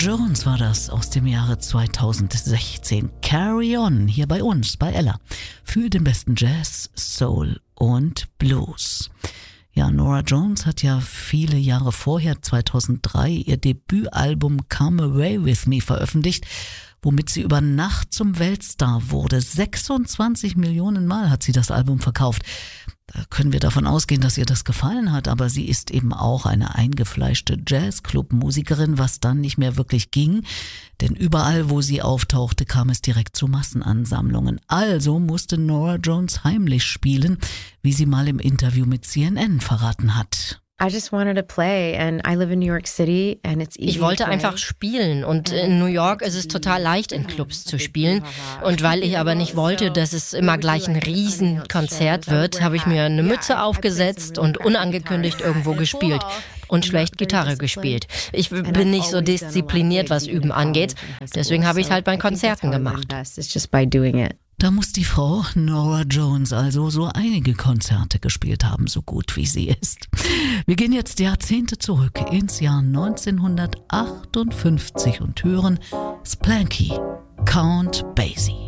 Jones war das aus dem Jahre 2016. Carry On, hier bei uns, bei Ella, für den besten Jazz, Soul und Blues. Ja, Norah Jones hat ja viele Jahre vorher, 2003, ihr Debütalbum Come Away With Me veröffentlicht, womit sie über Nacht zum Weltstar wurde. 26 Millionen Mal hat sie das Album verkauft. Da können wir davon ausgehen, dass ihr das gefallen hat, aber sie ist eben auch eine eingefleischte Jazzclub-Musikerin, was dann nicht mehr wirklich ging, denn überall, wo sie auftauchte, kam es direkt zu Massenansammlungen. Also musste Norah Jones heimlich spielen, wie sie mal im Interview mit CNN verraten hat. Ich wollte einfach spielen und in New York ist es total leicht, in Clubs zu spielen. Und weil ich aber nicht wollte, dass es immer gleich ein Riesenkonzert wird, habe ich mir eine Mütze aufgesetzt und unangekündigt irgendwo gespielt und schlecht Gitarre gespielt. Ich bin nicht so diszipliniert, was Üben angeht, deswegen habe ich es halt bei Konzerten gemacht. Da muss die Frau Norah Jones also so einige Konzerte gespielt haben, so gut wie sie ist. Wir gehen jetzt Jahrzehnte zurück ins Jahr 1958 und hören Splanky, Count Basie.